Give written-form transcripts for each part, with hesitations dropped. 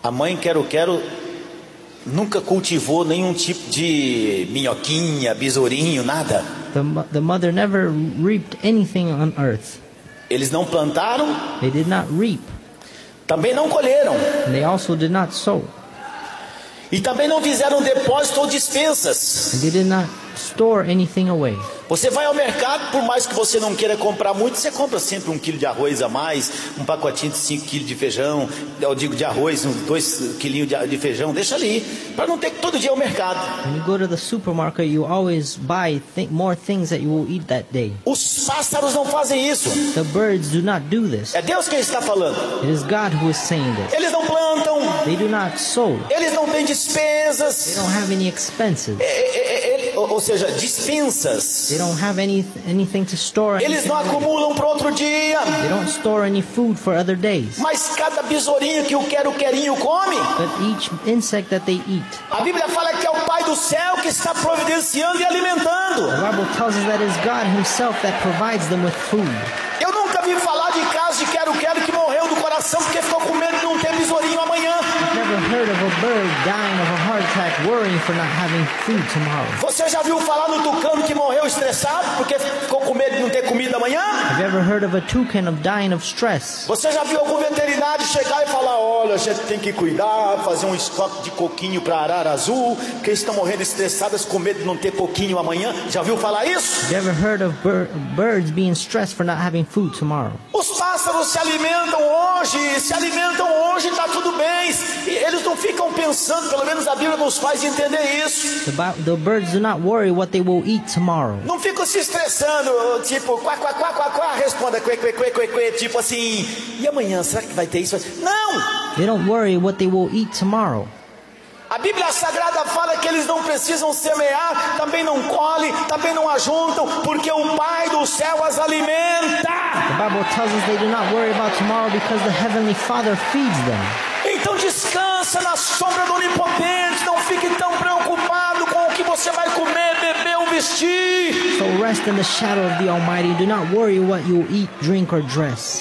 A mãe quero nunca cultivou nenhum tipo de minhoquinha, besourinho, nada. The mother never reaped anything on earth. Eles não plantaram, They did not reap. também não colheram. And they also did not sow. E também não fizeram depósito ou dispensas. And they did not store anything away. Você vai ao mercado, por mais que você não queira comprar muito, você compra sempre 1 quilo de arroz a mais, um pacotinho de 5 quilos de feijão, eu digo de arroz, 2 quilinhos de feijão, deixa ali, para não ter que todo dia ir ao mercado. When you go to the supermarket, you always buy more things that you will eat that day. Os pássaros não fazem isso. The birds do not do this. É Deus quem está falando. It is God who is saying this. Eles não plantam, They do not sow. eles não têm They despesas, don't have any expenses. ou seja, dispensas. They don't have anything to store. Eles não acumulam para outro dia. They don't store any food for other days. Mas cada besourinho que o quero-querinho come, But each insect that they eat, a Bíblia fala que é o Pai do céu que está providenciando e alimentando. the Bible tells us that it is God himself that provides them with food. Eu nunca vi falar de caso de quero-quero que morreu do coração porque ficou com medo de não ter besourinho amanhã. I've never heard of a bird dying of a heart attack worrying for not having food tomorrow. Você já viu falar no tucano que morreu estressado porque ficou com medo de não ter comida amanhã? Have you ever heard of a toucan of dying of stress? Você já viu algum veterinário chegar e falar: olha, a gente tem que cuidar, fazer um estoque de coquinho para arara azul, porque eles estão morrendo estressadas com medo de não ter coquinho amanhã? Já viu falar isso? Have you ever heard of birds being stressed for not having food tomorrow? Os pássaros se alimentam hoje, está tudo bem. E eles não ficam pensando, pelo menos a Bíblia nos faz entender isso. The birds do not worry what they will eat tomorrow. Não ficam se estressando, tipo, quá, quá, quá, quá, quá, responda, que, tipo assim, e amanhã, será que vai ter isso? Não! They don't worry what they will eat tomorrow. A Bíblia Sagrada fala que eles não precisam semear, também não colhem, também não ajuntam, porque o Pai do céu as alimenta. The Bible tells us they do not worry about tomorrow because the Heavenly Father feeds them. Então descansa na sombra do Onipotente, não fique tão preocupado com o que você vai comer, beber ou vestir. So rest in the shadow of the Almighty. Do not worry what you will eat, drink, or dress.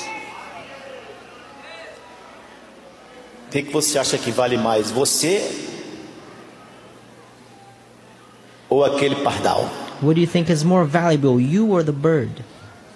O que você acha que vale mais, você ou aquele pardal? What do you think is more valuable, you or the bird?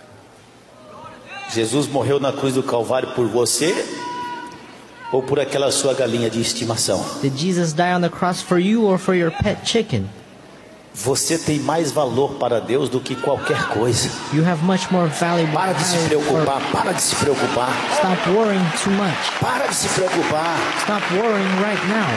Jesus morreu na cruz do Calvário por você ou por aquela sua galinha de estimação? Did Jesus die on the cross for you or for your pet chicken? Você tem mais valor para Deus do que qualquer coisa. You have much more valuable. Para de se preocupar, para de se preocupar. Stop worrying too much. Para de se preocupar. Stop worrying right now.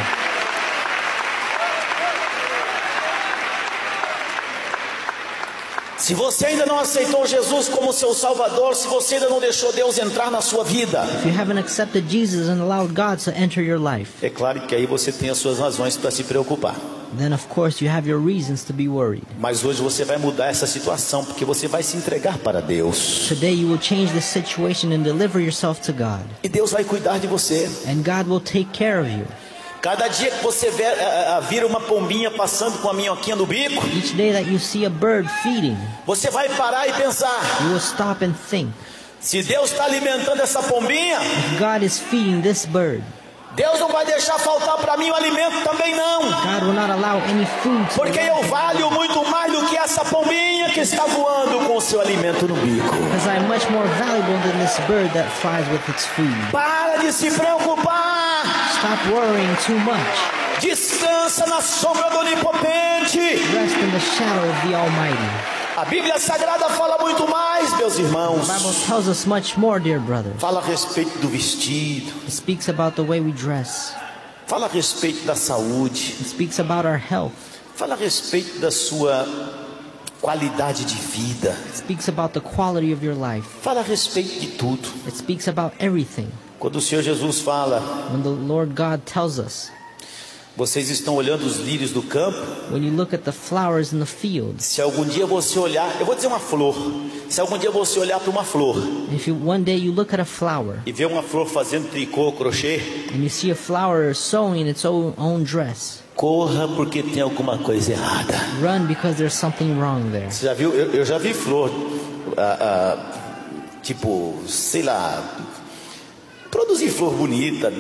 Se você ainda não aceitou Jesus como seu Salvador, se você ainda não deixou Deus entrar na sua vida, If you haven't accepted Jesus and allowed God to enter your life, é claro que aí você tem as suas razões para se preocupar. then of course you have your reasons to be worried. Mas hoje você vai mudar essa situação, porque você vai se entregar para Deus. Today you will change the situation and deliver yourself to God. E Deus vai cuidar de você. And God will take care of you. Cada dia que você vira uma pombinha passando com a minhoquinha no bico, Each day that you see a bird feeding, você vai parar e pensar: you will stop and think, se Deus está alimentando essa pombinha, if God is feeding this bird, Deus não vai deixar faltar para mim o alimento também não. God will not allow any food to Porque eu valho muito mais do que essa pombinha que está voando com o seu alimento no bico. because I am much more valuable than this bird that flies with its food. Para de se preocupar. Stop worrying too much. Descansa na sombra do Onipotente. Rest in the shadow of the Almighty. A Bíblia Sagrada fala muito mais, meus irmãos. The Bible tells us much more, dear brother. Fala a respeito do vestido. It speaks about the way we dress. Fala a respeito da saúde. It speaks about our health. Fala a respeito da sua qualidade de vida. It speaks about the quality of your life. Fala a respeito de tudo. It speaks about everything. Quando o Senhor Jesus fala: When the Lord God tells us, vocês estão olhando os lírios do campo. when you look at the flowers in the fields, Se algum dia você olhar, eu vou dizer uma flor. Se algum dia você olhar para uma flor one day you look at a flower e ver uma flor fazendo tricô, crochê, and you see a flower sewing its own dress, corra porque tem alguma coisa errada. run because there's something wrong there. Você já viu? Eu já vi flor, tipo, sei lá, produzir flor bonita,